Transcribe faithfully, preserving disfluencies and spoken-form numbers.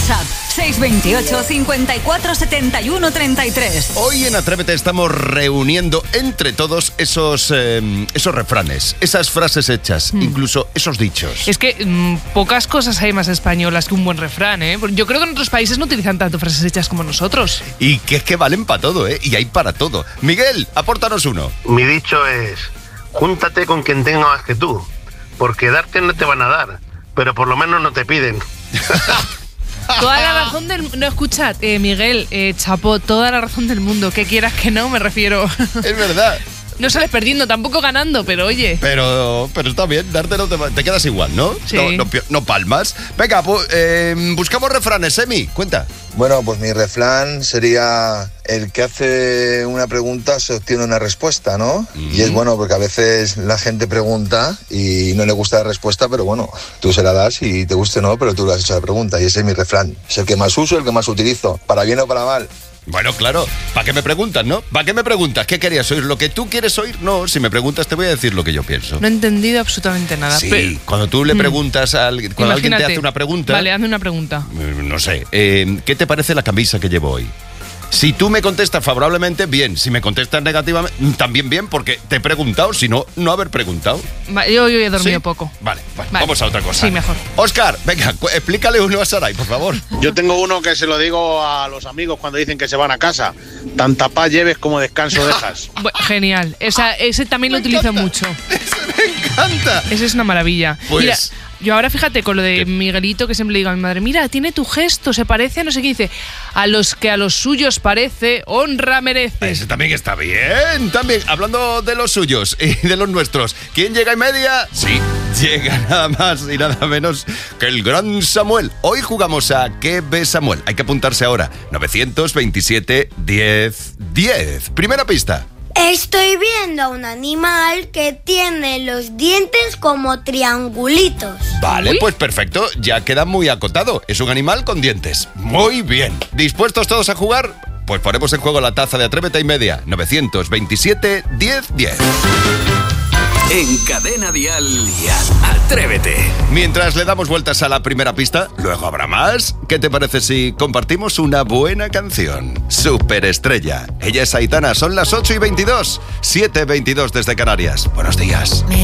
WhatsApp seis dos ocho, cinco cuatro, siete uno, tres tres. Hoy en Atrévete estamos reuniendo entre todos esos, eh, esos refranes, esas frases hechas, mm. incluso esos dichos. Es que mmm, pocas cosas hay más españolas que un buen refrán, ¿eh? Yo creo que en otros países no utilizan tanto frases hechas como nosotros. Y que es que valen para todo, ¿eh? Y hay para todo. Miguel, apórtanos uno. Mi dicho es: júntate con quien tenga más que tú, porque darte no te van a dar, pero por lo menos no te piden. Toda la razón del... No, escuchad, eh, Miguel, eh, chapó, toda la razón del mundo. Que quieras que no, me refiero. Es verdad. No sales perdiendo, tampoco ganando, pero oye. Pero pero está bien, darte no te, te quedas igual, ¿no? Sí. No, no, no palmas. Venga, pues, eh, buscamos refranes, Emi, cuenta. Bueno, pues mi refrán sería: el que hace una pregunta se obtiene una respuesta, ¿no? Mm. Y es bueno porque a veces la gente pregunta y no le gusta la respuesta, pero bueno, tú se la das y te guste o no, pero tú le has hecho la pregunta y ese es mi refrán. Es el que más uso, el que más utilizo, para bien o para mal. Bueno, claro, ¿para qué me preguntas, no? ¿Para qué me preguntas? ¿Qué querías oír? ¿Lo que tú quieres oír? No, si me preguntas te voy a decir lo que yo pienso. No he entendido absolutamente nada. Sí, pero... cuando tú le preguntas a alguien, cuando Imagínate, alguien te hace una pregunta... Vale, hazme una pregunta. No sé, eh, ¿qué te parece la camisa que llevo hoy? Si tú me contestas favorablemente, bien. Si me contestas negativamente, también bien, porque te he preguntado, si no, no haber preguntado. Vale, yo, yo he dormido ¿Sí? poco. Vale, vale, vale, vamos a otra cosa. Sí, mejor. Óscar, venga, cu- explícale uno a Saray, por favor. Yo tengo uno que se lo digo a los amigos cuando dicen que se van a casa. Tanta paz lleves como descanso dejas. Bueno, genial. Esa, ese también Me lo utilizo encanta. mucho. Ese me encanta. Ese es una maravilla. Pues... Mira, yo ahora fíjate con lo de ¿Qué? Miguelito, que siempre le digo a mi madre: mira, tiene tu gesto, se parece a no sé qué. Dice: a los que a los suyos parece, honra mereces. Ese también está bien. También, hablando de los suyos y de los nuestros, ¿quién llega y media? Sí, llega nada más y nada menos que el gran Samuel. Hoy jugamos a ¿Qué ve Samuel? Hay que apuntarse ahora. nueve dos siete, diez, diez. Primera pista. Estoy viendo a un animal que tiene los dientes como triangulitos. Vale, Uy. pues perfecto, ya queda muy acotado. Es un animal con dientes. Muy bien. ¿Dispuestos todos a jugar? Pues ponemos en juego la taza de Atrévete y Media. nueve dos siete, diez, diez. En Cadena Dial, Atrévete. Mientras le damos vueltas a la primera pista, luego habrá más. ¿Qué te parece si compartimos una buena canción? Superestrella. Ella es Aitana, son las ocho y veintidós. siete y veintidós desde Canarias. Buenos días.